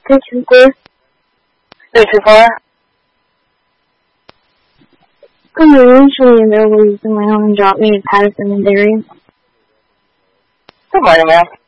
324. 324. Come eventually available using my own drop me at Patterson and Dairy. Good morning, ma'am.